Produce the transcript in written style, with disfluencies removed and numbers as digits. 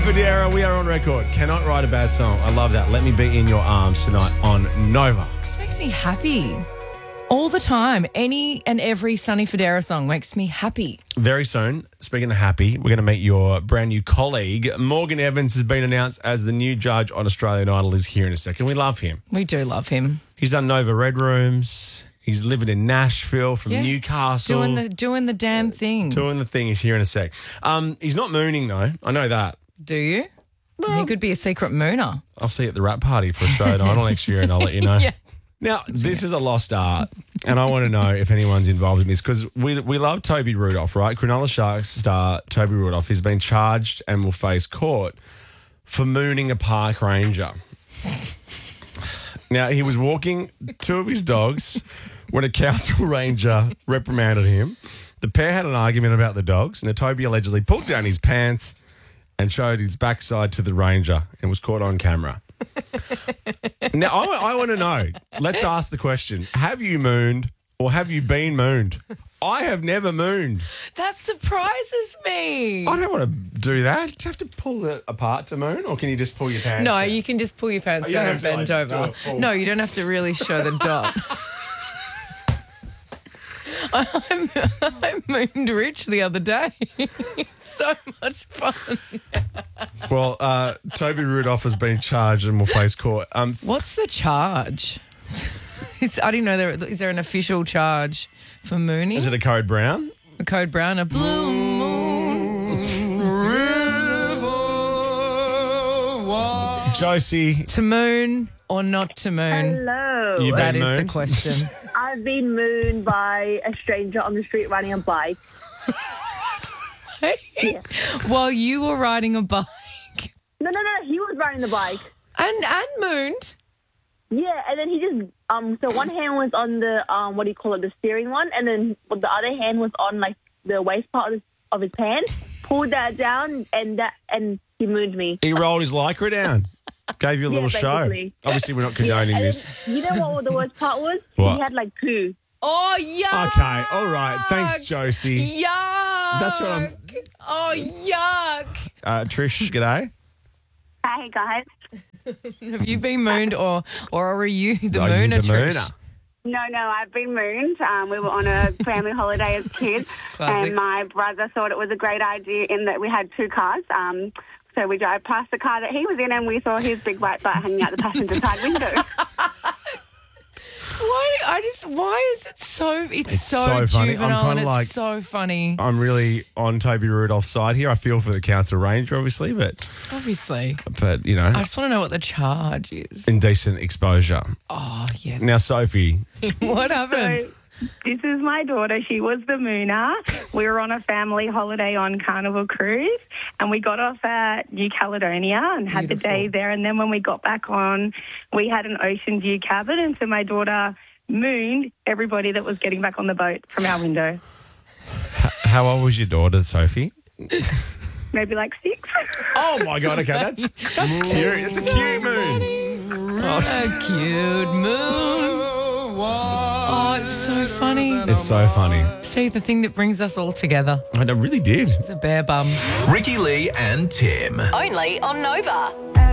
Federa, we are on record. Cannot write a bad song. I love that. Let me be in your arms tonight on Nova. Just makes me happy. All the time. Any and every Sonny Federa song makes me happy. Very soon, speaking of happy, we're going to meet your brand new colleague. Morgan Evans has been announced as the new judge on Australian Idol. Is here in a second. We love him. We do love him. He's done Nova Red Rooms. He's living in Nashville from Newcastle. Doing the damn thing. Doing the thing. He's here in a sec. He's not mooning, though. I know that. Do you? Well, he could be a secret mooner. I'll see you at the rap party for Australian Idol next year and I'll let you know. Yeah. Now, this is a lost art, and I want to know if anyone's involved in this because we love Toby Rudolph, right? Cronulla Sharks star Toby Rudolph has been charged and will face court for mooning a park ranger. Now, he was walking two of his dogs when a council ranger reprimanded him. The pair had an argument about the dogs. Now, Toby allegedly pulled down his pants and showed his backside to the ranger and was caught on camera. Now, I want to know. Let's ask the question. Have you mooned or have you been mooned? I have never mooned. That surprises me. I don't want to do that. Do you have to pull it apart to moon or can you just pull your pants No, down? you can just pull your pants Oh, you down don't and have bend to, like, do over. a full- No, you don't have to really show the dot. I mooned Rich the other day. So much fun. Well, Toby Rudolph has been charged and will face court. What's the charge? I didn't know is there an official charge for mooning? Is it a code brown? A code brown, a blue moon. Josie. To moon or not to moon? Hello. You That been is the mooned? question. I've been mooned by a stranger on the street riding a bike. Yeah. While you were riding a bike No, he was riding the bike. and mooned. Yeah, and then he just, so one hand was on the, the steering one, and then the other hand was on, like, the waist part of his pants, pulled that down, and he mooned me. He rolled his lycra down. Gave you a little show. basically. Obviously, we're not condoning And this. then, you know what the worst part was? What? He had, like, poo. Oh, yuck. Okay, all right. Thanks, Josie. Yuck. That's what I'm- Oh, yuck. Trish, g'day. Hey, guys. Have you been mooned or are you the Are you mooner, the Trish? mooner? No, I've been mooned. We were on a family holiday as kids, Classic. and my brother thought it was a great idea in that we had two cars. So we drove past the car that he was in, and we saw his big white butt hanging out the passenger side window. Why is it so? It's so so funny. I'm juvenile kinda and like- it's so funny. I'm really on Toby Rudolph's side here. I feel for the council ranger, obviously, but Obviously, you know, I just want to know what the charge is. indecent exposure. Oh yeah. Now, Sophie, What happened? So this is my daughter. She was the mooner. We were on a family holiday on Carnival Cruise, and we got off at New Caledonia and had the day there. And then when we got back on, we had an ocean view cabin, and so my daughter mooned everybody that was getting back on the boat from our window. how old was your daughter, Sophie? Maybe like 6. Oh my God! Okay, that's cute. It's a cute moon. A cute moon. Oh, it's so funny. It's so funny. See, the thing that brings us all together I really did. is a bear bum. Ricky Lee and Tim. Only on Nova.